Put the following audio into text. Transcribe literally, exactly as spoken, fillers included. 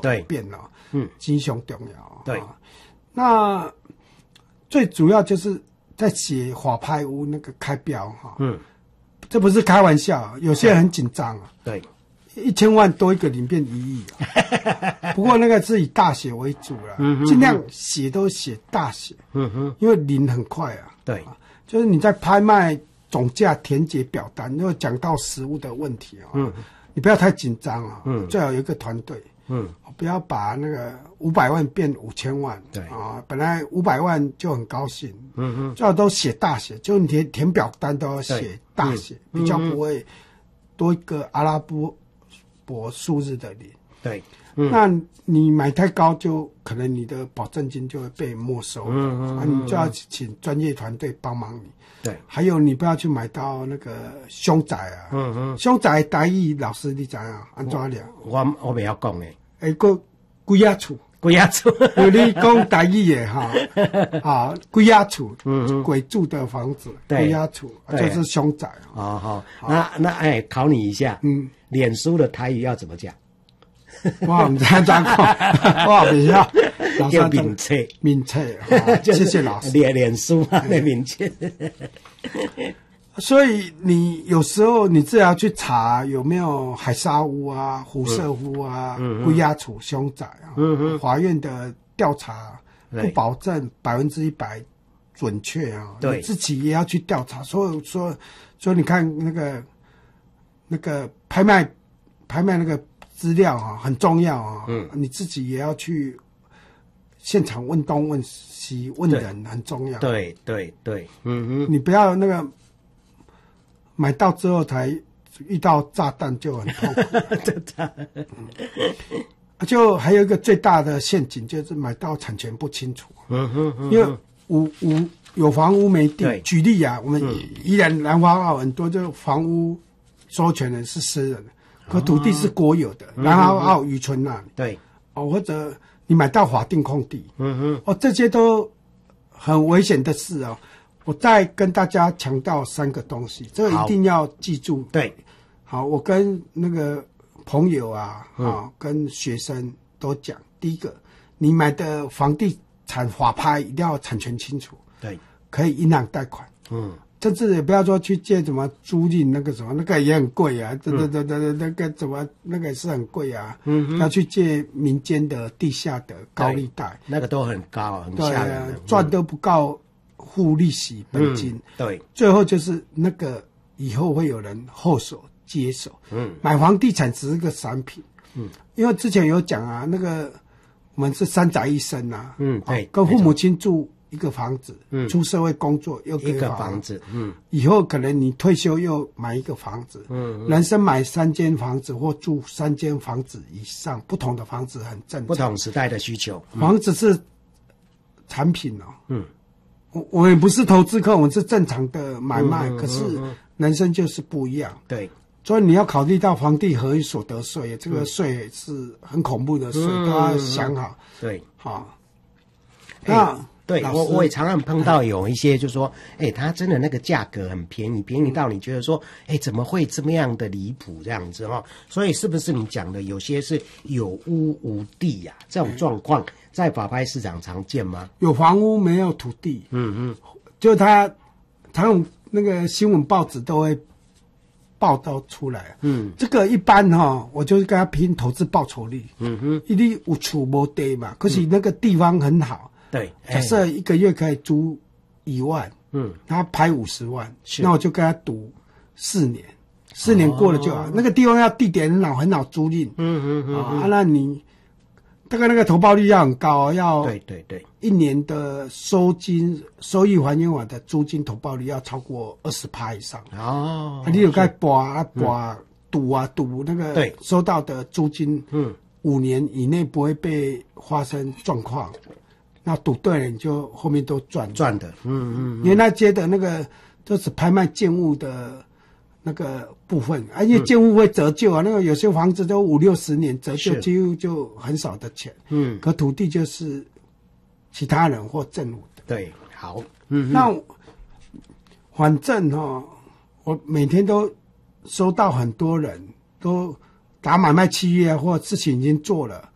对变哦， 嗯， 真上重要。 对， 哦、那最主要就是在写法拍屋那个开标哈，哦、 嗯， 这不是开玩笑，有些人很紧张啊。 对。 一千万多一个零变一亿、啊，不过那个是以大写为主了， 嗯哼哼尽量写都写大写， 嗯哼， 因为零很快啊。 对， 啊、就是你在拍卖总价填写表单，如果讲到实物的问题啊， 嗯， 你不要太紧张啊， 嗯， 最好有一个团队， 嗯， 不要把那个五百万变五千万， 对啊，本来五百万就很高兴， 嗯哼， 最好都写大写，就你填填表单都要写大写， 嗯、 比较不会多一个阿拉伯。博数日的零， 对， 嗯，那你买太高，就可能你的保证金就会被没收了，嗯嗯，啊，你就要请专业团队帮忙你。 对， 还有你不要去买到那个凶宅啊，嗯嗯，凶宅台语老师你知啊？安怎了？ 我我不要讲诶， 诶，个鬼仔厝， 鬼仔厝， 有你讲台语的哈，啊，鬼仔厝，嗯嗯，鬼住的房子，鬼仔厝就是凶宅。 哦好，那那哎，考你一下，嗯。脸书的台语要怎么讲？ 哇，你这样讲，哇，不要， 叫名册， 名册，谢谢老师。 脸脸书啊，那名册。 所以你有时候你自己要去查有没有海沙屋啊、胡舍屋啊、龟鸭处凶宅啊，嗯、法院的调查不保证百分之一百准确啊，你自己也要去调查。所以说，所以你看那个。那个拍卖，拍卖那个资料啊，很重要啊。嗯，你自己也要去现场问东问西，问人很重要。 对对对，嗯哼， 你不要那个买到之后才遇到炸弹就很痛苦。嗯、就还有一个最大的陷阱就是买到产权不清楚。嗯哼，嗯哼因为无无有房屋没地。举例啊，我们宜兰南华澳很多就房屋。收权人是私人的，可土地是国有的，然后澳渔村那里， 对， 哦，或者你买到法定空地， 嗯哼， 哦，这些都很危险的事哦。我再跟大家强调三个东西，这个一定要记住。 对， 好，我跟那个朋友啊，啊、嗯，跟学生都讲，第一个，你买的房地产法拍一定要产权清楚， 对， 可以银行贷款，嗯。甚至也不要说去借什么租赁那个什么，那个也很贵啊，对对对对对，那个怎么那个也是很贵啊。嗯，要去借民间的地下的高利贷， 那个都很高，很吓人的， 赚、啊、都不够付利息本金、嗯。 对， 最后就是那个以后会有人后手接手。嗯，买房地产只是个产品。嗯，因为之前有讲啊，那个我们是三宅一生啊。嗯，对，哦、跟父母亲住。一个房子，嗯，出社会工作又一个房子，嗯， 以后可能你退休又买一个房子，嗯，人生买三间房子或住三间房子以上，不同的房子很正常， 不同时代的需求， 嗯、房子是产品哦，嗯，我我也不是投资客，我们是正常的买卖，嗯、可是人生就是不一样， 对， 所以你要考虑到房地合一所得税，这个税是很恐怖的税，嗯、都要想好， 对， 好，那。 对我我也常常碰到有一些就说，哎、欸，他真的那个价格很便宜，便宜到你觉得说，哎、欸，怎么会这么样的离谱这样子哈？所以是不是你讲的有些是有屋无地呀、啊？这种状况在法拍市场常见吗？ 有房屋没有土地，嗯嗯，就他他用那个新闻报纸都会报道出来，嗯，这个一般哈，我就是跟他拼投资报酬率，嗯哼，一定有厝无地嘛，可是那个地方很好。 对， 假设一个月可以租一万，嗯，他拍五十万，那我就跟他赌四年，四年过了就好。哦、那个地方要地点很好，很好租赁，嗯嗯嗯，啊，那你大概那个投报率要很高，要对对对， 一年的收金收益还原法的租金投报率要超过二十趴以上哦。啊、你有该博啊博赌啊赌那个对收到的租金，嗯，五年以内不会被发生状况。那赌对了，你就后面都赚赚的，嗯嗯， 因为那接的那个都是拍卖建物的那个部分，啊，因为建物会折旧啊，嗯、那个有些房子都五六十年折旧，几乎就很少的钱，嗯，可土地就是其他人或政府的， 对，好，嗯， 那反正哈、哦，我每天都收到很多人都打买卖契约或事情已经做了。